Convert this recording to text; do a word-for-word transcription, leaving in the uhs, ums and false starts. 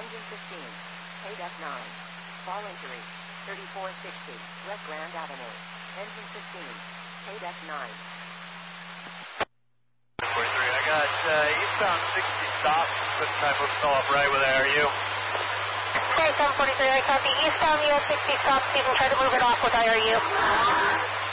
Engine fifteen. Paid F nine. Fall injury. thirty-four sixty. West Grand Avenue. Engine fifteen. Paid F nine. forty-three, I got uh, eastbound sixty stops. Put time moving still up right with A R U. Okay, seven forty-three, I copy. Eastbound U S sixty stops. You can try to move it off with I R U.